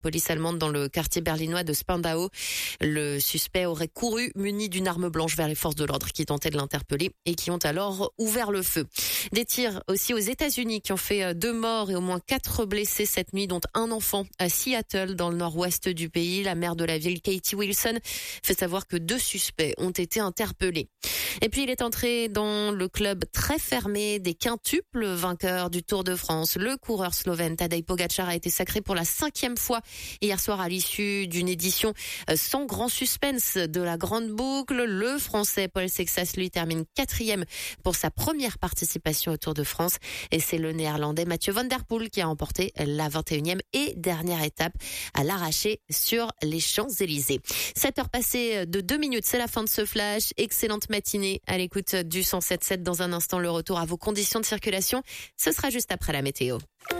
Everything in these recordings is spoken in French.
police allemande dans le quartier berlinois de Spandau. Le suspect aurait couru muni d'une arme blanche vers les forces de l'ordre qui tentaient de l'interpeller et qui ont alors ouvert le feu. Des tirs aussi aux États-Unis qui ont fait 2 morts et au moins 4 blessés cette nuit, dont un enfant à Seattle dans le nord-ouest du pays. La maire de la ville, Katie Wilson, fait savoir que 2 suspects ont été interpellés. Et puis il est entré dans le club très fermé des quintuples vainqueurs du Tour de France. Le coureur slovène Tadej Pogačar a été sacré pour la 5e fois hier soir à l'issue d'une édition sans grand suspense de la Grande Boucle. Le Français Paul Sexas, lui, termine 4e pour sa première participation au Tour de France. Et c'est le Néerlandais Mathieu Van Der Poel qui a remporté la 21e et dernière étape à l'arraché sur les Champs-Élysées. 7 heures passées de 2 minutes, c'est la fin de ce flash. Excellente matinée à l'écoute du 107.7. Dans un instant, le retour à vos conditions de circulation. Ce sera juste après la météo.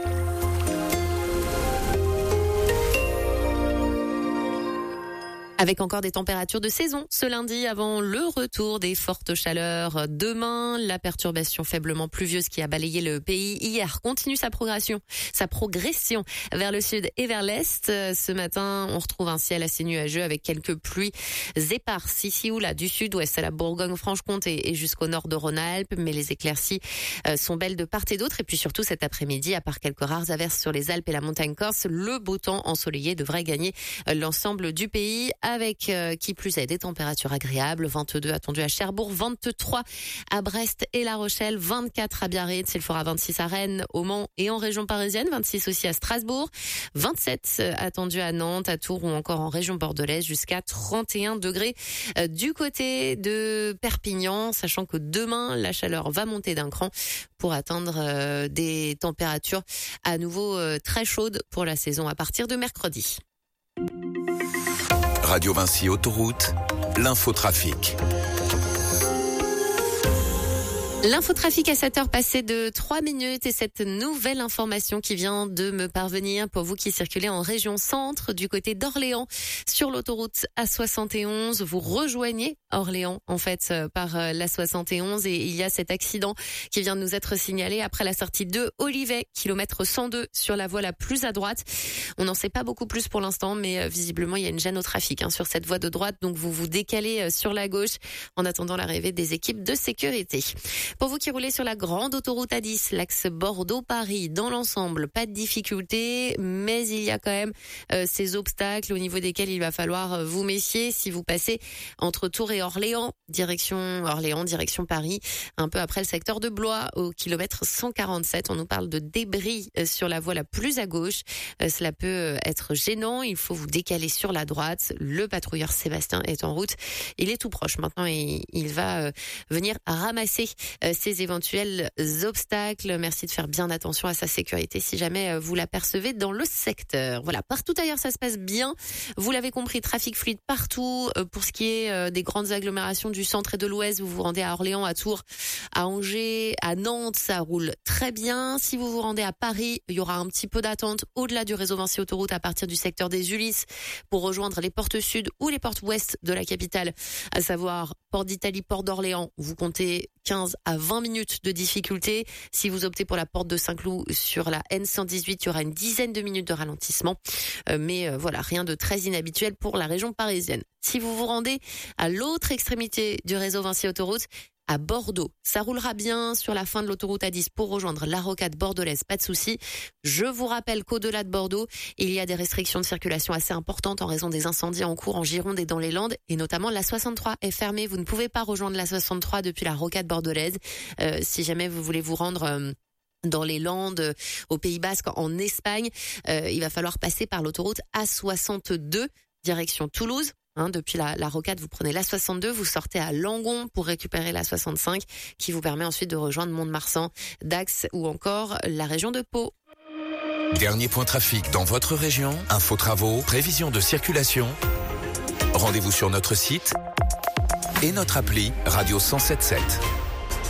Avec encore des températures de saison ce lundi avant le retour des fortes chaleurs. Demain, la perturbation faiblement pluvieuse qui a balayé le pays hier continue sa progression vers le sud et vers l'est. Ce matin, on retrouve un ciel assez nuageux avec quelques pluies éparses ici ou là du sud-ouest à la Bourgogne-Franche-Comté et jusqu'au nord de Rhône-Alpes. Mais les éclaircies sont belles de part et d'autre. Et puis surtout cet après-midi, à part quelques rares averses sur les Alpes et la montagne corse, le beau temps ensoleillé devrait gagner l'ensemble du pays. Avec qui plus est des températures agréables, 22 attendus à Cherbourg, 23 à Brest et La Rochelle, 24 à Biarritz, il fera 26 à Rennes, au Mans et en région parisienne, 26 aussi à Strasbourg, 27 attendus à Nantes, à Tours ou encore en région bordelaise, jusqu'à 31 degrés du côté de Perpignan, sachant que demain la chaleur va monter d'un cran pour atteindre des températures à nouveau très chaudes pour la saison à partir de mercredi. Radio Vinci Autoroute, l'infotrafic. L'infotrafic à 7 heures passées de 3 minutes et cette nouvelle information qui vient de me parvenir pour vous qui circulez en région centre du côté d'Orléans sur l'autoroute A71. Vous rejoignez Orléans en fait par la 71 et il y a cet accident qui vient de nous être signalé après la sortie de Olivet, kilomètre 102 sur la voie la plus à droite. On n'en sait pas beaucoup plus pour l'instant mais visiblement il y a une gêne au trafic sur cette voie de droite, donc vous vous décalez sur la gauche en attendant l'arrivée des équipes de sécurité. Pour vous qui roulez sur la grande autoroute A10, l'axe Bordeaux-Paris, dans l'ensemble, pas de difficulté, mais il y a quand même ces obstacles au niveau desquels il va falloir vous méfier si vous passez entre Tours et Orléans, direction Paris, un peu après le secteur de Blois, au kilomètre 147. On nous parle de débris sur la voie la plus à gauche. Cela peut être gênant, il faut vous décaler sur la droite. Le patrouilleur Sébastien est en route. Il est tout proche maintenant et il va venir ramasser ces éventuels obstacles. Merci de faire bien attention à sa sécurité si jamais vous l'apercevez dans le secteur. Voilà, partout ailleurs ça se passe bien. Vous l'avez compris, trafic fluide partout. Pour ce qui est des grandes agglomérations du centre et de l'ouest, vous vous rendez à Orléans, à Tours, à Angers, à Nantes, ça roule très bien. Si vous vous rendez à Paris, il y aura un petit peu d'attente au-delà du réseau Vinci Autoroute à partir du secteur des Ulysses pour rejoindre les portes sud ou les portes ouest de la capitale, à savoir Port d'Italie, Port d'Orléans. Vous comptez 15 à 20 minutes de difficulté. Si vous optez pour la porte de Saint-Cloud sur la N118, il y aura une dizaine de minutes de ralentissement. Mais voilà, rien de très inhabituel pour la région parisienne. Si vous vous rendez à l'autre extrémité du réseau Vinci Autoroute, à Bordeaux, ça roulera bien sur la fin de l'autoroute A10 pour rejoindre la rocade bordelaise, pas de souci. Je vous rappelle qu'au-delà de Bordeaux, il y a des restrictions de circulation assez importantes en raison des incendies en cours en Gironde et dans les Landes, et notamment la 63 est fermée. Vous ne pouvez pas rejoindre la 63 depuis la rocade bordelaise. Si jamais vous voulez vous rendre dans les Landes, au Pays Basque, en Espagne, il va falloir passer par l'autoroute A62, direction Toulouse. Depuis la rocade, vous prenez la 62, vous sortez à Langon pour récupérer la 65 qui vous permet ensuite de rejoindre Mont-de-Marsan, Dax ou encore la région de Pau. Dernier point trafic dans votre région, info travaux, prévision de circulation. Rendez-vous sur notre site et notre appli Radio 107.7.